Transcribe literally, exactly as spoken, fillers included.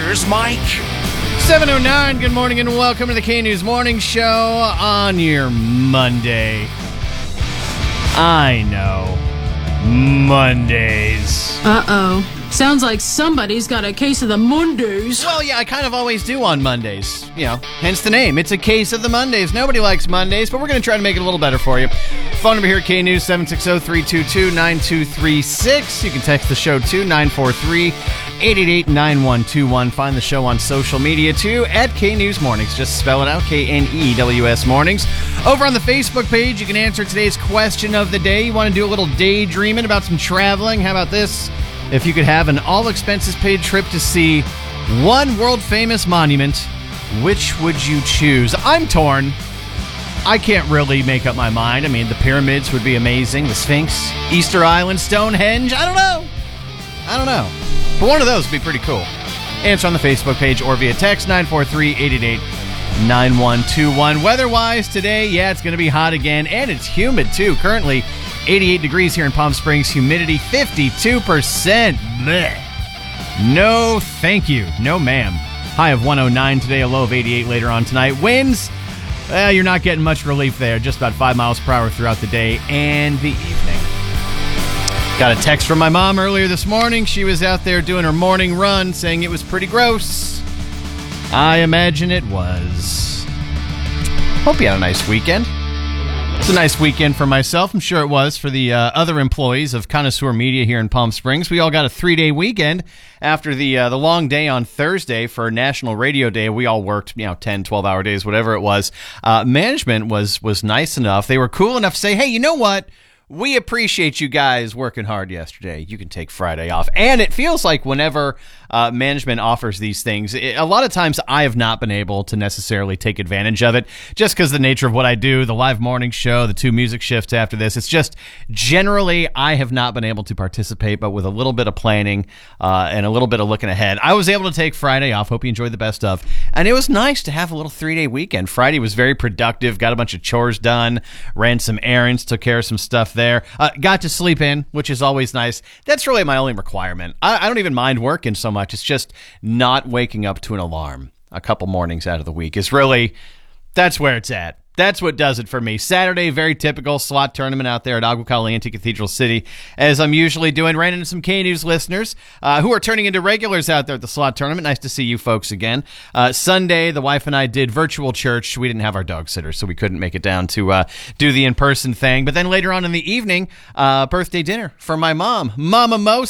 Here's Mike. seven oh nine, good morning and welcome to the K-News Morning Show on your Monday. I know. Mondays. Uh-oh. Sounds like somebody's got a case of the Mondays. Well, yeah, I kind of always do on Mondays. You know, hence the name. It's a case of the Mondays. Nobody likes Mondays, but we're going to try to make it a little better for you. Phone number here at K-News, seven six zero, three two two, nine two three six. You can text the show too, nine four three, eight eight eight, nine one two one. Find the show on social media too, at K-News Mornings. Just spell it out, K N E W S Mornings. Over on the Facebook page, you can answer today's question of the day. You want to do a little daydreaming about some traveling? How about this? If you could have an all-expenses-paid trip to see one world-famous monument, which would you choose? I'm torn. I can't really make up my mind. I mean, the pyramids would be amazing. The Sphinx, Easter Island, Stonehenge. I don't know. I don't know. But one of those would be pretty cool. Answer on the Facebook page or via text, nine four three, eight eight eight, nine one two one. Weather-wise today, yeah, it's going to be hot again, and it's humid, too. Currently, eighty-eight degrees here in Palm Springs. Humidity, fifty-two percent. Blech. No, thank you. No, ma'am. High of one oh nine today, a low of eighty-eight later on tonight. Winds, well, you're not getting much relief there. Just about five miles per hour throughout the day and the evening. Got a text from my mom earlier this morning. She was out there doing her morning run, saying it was pretty gross. I imagine it was. Hope you had a nice weekend. It's a nice weekend for myself. I'm sure it was for the uh, other employees of Connoisseur Media here in Palm Springs. We all got a three-day weekend after the uh, the long day on Thursday for National Radio Day. We all worked, you know, ten, twelve-hour days, whatever it was. Uh, management was was nice enough. They were cool enough to say, hey, you know what? We appreciate you guys working hard yesterday. You can take Friday off. And it feels like whenever uh, management offers these things, it, a lot of times I have not been able to necessarily take advantage of it just because the nature of what I do, the live morning show, the two music shifts after this. It's just generally I have not been able to participate, but with a little bit of planning uh, and a little bit of looking ahead, I was able to take Friday off. Hope you enjoyed the best of. And it was nice to have a little three-day weekend. Friday was very productive. Got a bunch of chores done, ran some errands, took care of some stuff there. Uh, got to sleep in, which is always nice. That's really my only requirement. I, I don't even mind working so much. It's just not waking up to an alarm a couple mornings out of the week is really, that's where it's at. That's what does it for me. Saturday, very typical slot tournament out there at Agua Caliente Cathedral City, as I'm usually doing. Ran into some K-News listeners uh, who are turning into regulars out there at the slot tournament. Nice to see you folks again. Uh, Sunday, the wife and I did virtual church. We didn't have our dog sitter, so we couldn't make it down to uh, do the in-person thing. But then later on in the evening, uh, birthday dinner for my mom. Mama Mo